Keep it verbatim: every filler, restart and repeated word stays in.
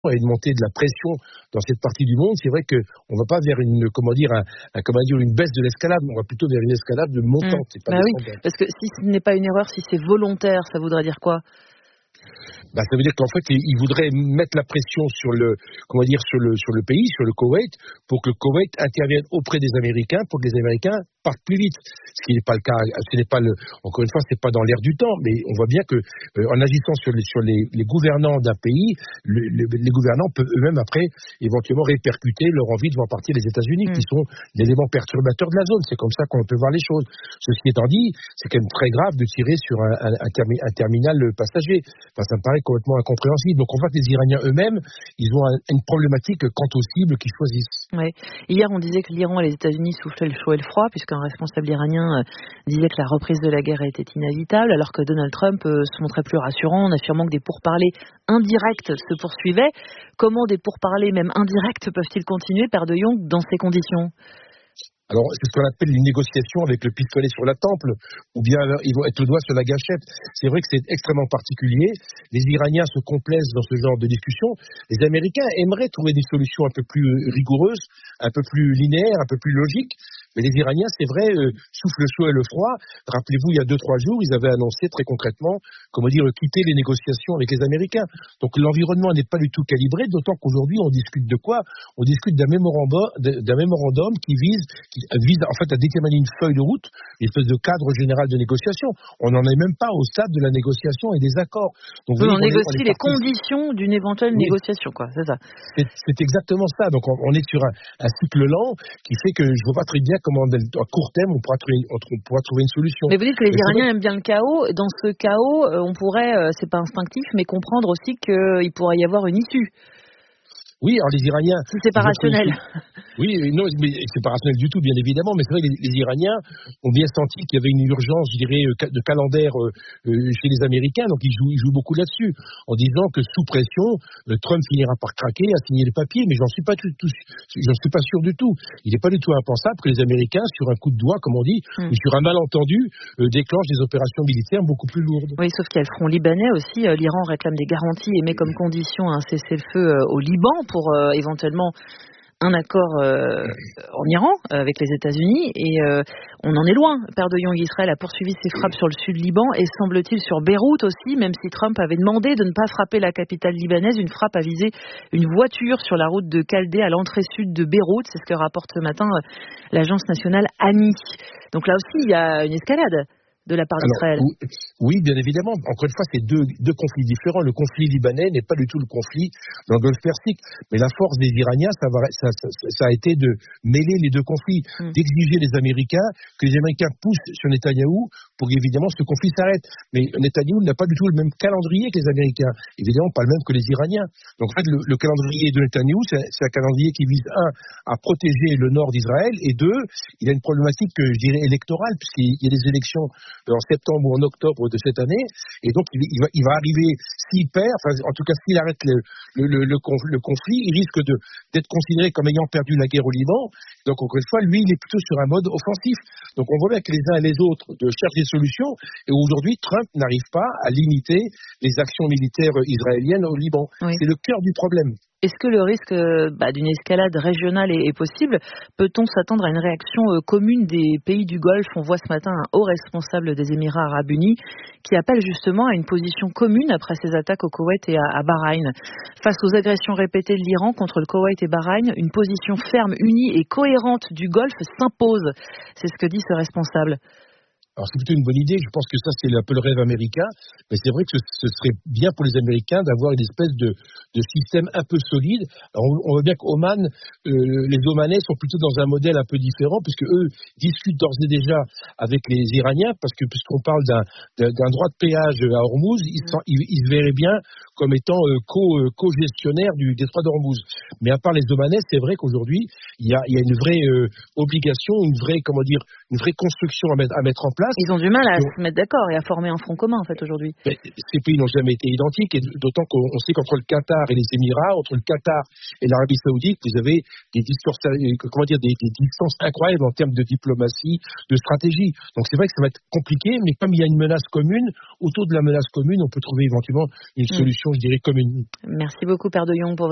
et une montée de la pression dans cette partie du monde, c'est vrai qu'on va pas vers une, comment dire, un, un, comment dire, une baisse de l'escalade, on va plutôt vers une escalade de montante. Mmh. C'est pas bah oui, parce que si ce n'est pas une erreur, si c'est volontaire, ça voudrait dire quoi? Bah, ça veut dire qu'en fait, ils voudraient mettre la pression sur le, comment dire, sur le, sur le pays, sur le Koweït, pour que le Koweït intervienne auprès des Américains, pour que les Américains partent plus vite. Ce qui n'est pas le cas, ce n'est pas le, encore une fois, c'est pas dans l'air du temps, mais on voit bien que, euh, en agissant sur les, sur les, les gouvernants d'un pays, le, le, les gouvernants peuvent eux-mêmes après, éventuellement répercuter leur envie de voir partir les États-Unis, mmh. qui sont l'élément perturbateur de la zone. C'est comme ça qu'on peut voir les choses. Ceci étant dit, c'est quand même très grave de tirer sur un, un, un, termi, un terminal passager. Enfin, ça me paraît complètement incompréhensible. Donc on voit que les Iraniens eux-mêmes, ils ont un, une problématique quant aux cibles qu'ils choisissent. Ouais. Hier, on disait que l'Iran et les États-Unis soufflaient le chaud et le froid, puisqu'un responsable iranien disait que la reprise de la guerre était inévitable, alors que Donald Trump se montrait plus rassurant en affirmant que des pourparlers indirects se poursuivaient. Comment des pourparlers, même indirects, peuvent-ils continuer, Père de Jong, dans ces conditions ? Alors, c'est ce qu'on appelle une négociation avec le pistolet sur la temple, ou bien ils vont être le doigt sur la gâchette. C'est vrai que c'est extrêmement particulier. Les Iraniens se complaisent dans ce genre de discussion. Les Américains aimeraient trouver des solutions un peu plus rigoureuses, un peu plus linéaires, un peu plus logiques. Mais les Iraniens, c'est vrai, euh, soufflent le chaud et le froid. Rappelez-vous, il y a deux, trois jours, ils avaient annoncé très concrètement, comment dire, quitter les négociations avec les Américains. Donc l'environnement n'est pas du tout calibré, d'autant qu'aujourd'hui, on discute de quoi ? On discute d'un mémorandum, d'un mémorandum qui vise, qui vise en fait à déterminer une feuille de route, une espèce de cadre général de négociation. On n'en est même pas au stade de la négociation et des accords. Donc, oui, on, on négocie est, on est les parti... conditions d'une éventuelle oui. négociation, quoi. C'est ça. C'est, c'est exactement ça. Donc on, on est sur un, un cycle lent qui fait que je vois pas très bien comment, à court terme, on pourra trouver, on pourra trouver une solution. Mais vous dites que les mais Iraniens aiment bien le chaos. Dans ce chaos, on pourrait, c'est pas instinctif, mais comprendre aussi qu'il pourrait y avoir une issue. Oui, alors les Iraniens... Si c'est pas rationnel. Oui, non, mais c'est pas rationnel du tout, bien évidemment, mais c'est vrai que les, les Iraniens ont bien senti qu'il y avait une urgence, je dirais, de calendaire euh, chez les Américains, donc ils jouent, ils jouent beaucoup là-dessus, en disant que sous pression, euh, Trump finira par craquer, à signer les papiers, mais j'en suis pas tout, tout, j'en suis pas sûr du tout. Il n'est pas du tout impensable que les Américains, sur un coup de doigt, comme on dit, hum. ou sur un malentendu, euh, déclenchent des opérations militaires beaucoup plus lourdes. Oui, sauf qu'il y a le front libanais aussi. Euh, L'Iran réclame des garanties et met comme condition un cessez-le-feu euh, au Liban pour euh, éventuellement un accord euh, en Iran euh, avec les États-Unis et euh, on en est loin. Père de Jong, Israël a poursuivi ses frappes sur le sud Liban et semble-t-il sur Beyrouth aussi, même si Trump avait demandé de ne pas frapper la capitale libanaise. Une frappe a visé une voiture sur la route de Caldé à l'entrée sud de Beyrouth. C'est ce que rapporte ce matin euh, l'agence nationale A M I. Donc là aussi, il y a une escalade de la part d'Israël. Alors, oui, bien évidemment. Encore une fois, c'est deux, deux conflits différents. Le conflit libanais n'est pas du tout le conflit dans le Golfe Persique. Mais la force des Iraniens, ça, va, ça, ça, ça a été de mêler les deux conflits, mm. d'exiger les Américains, que les Américains poussent sur Netanyahou pour qu'évidemment ce conflit s'arrête. Mais Netanyahou n'a pas du tout le même calendrier que les Américains. Évidemment, pas le même que les Iraniens. Donc en fait, le, le calendrier de Netanyahou, c'est, c'est un calendrier qui vise, un, à protéger le nord d'Israël, et deux, il a une problématique, je dirais, électorale, puisqu'il y a des élections en septembre ou en octobre de cette année, et donc il, il, va, il va arriver, s'il perd, enfin en tout cas s'il arrête le, le, le, le, le conflit, il risque de, d'être considéré comme ayant perdu la guerre au Liban. Donc encore une fois, lui, il est plutôt sur un mode offensif. Donc on voit bien que les uns et les autres de cherchent des solutions, et aujourd'hui Trump n'arrive pas à limiter les actions militaires israéliennes au Liban. Oui. C'est le cœur du problème. Est-ce que le risque bah, d'une escalade régionale est, est possible ? Peut-on s'attendre à une réaction euh, commune des pays du Golfe ? On voit ce matin un haut responsable des Émirats arabes unis qui appelle justement à une position commune après ces attaques au Koweït et à, à Bahreïn. Face aux agressions répétées de l'Iran contre le Koweït et Bahreïn, une position ferme, unie et cohérente du Golfe s'impose. C'est ce que dit ce responsable. Alors c'est plutôt une bonne idée, je pense que ça c'est un peu le rêve américain, mais c'est vrai que ce, ce serait bien pour les Américains d'avoir une espèce de, de système un peu solide. Alors on, on voit bien qu'Oman, euh, les Omanais sont plutôt dans un modèle un peu différent, puisque eux discutent d'ores et déjà avec les Iraniens, parce que puisqu'on parle d'un, d'un, d'un droit de péage à Hormuz, ils, mmh. ils, ils se verraient bien comme étant euh, co, euh, co-gestionnaires du détroit d'Hormuz. Mais à part les Omanais, c'est vrai qu'aujourd'hui, il y a, il y a une vraie euh, obligation, une vraie, comment dire, une vraie construction à mettre, à mettre en place. Ils ont du mal à se mettre d'accord et à former un front commun, en fait, aujourd'hui. Mais ces pays n'ont jamais été identiques, et d'autant qu'on sait qu'entre le Qatar et les Émirats, entre le Qatar et l'Arabie Saoudite, vous avez des distances, comment dire, des, des distances incroyables en termes de diplomatie, de stratégie. Donc c'est vrai que ça va être compliqué, mais comme il y a une menace commune, autour de la menace commune, on peut trouver éventuellement une solution, mmh. je dirais, commune. Merci beaucoup, Père de Jong, pour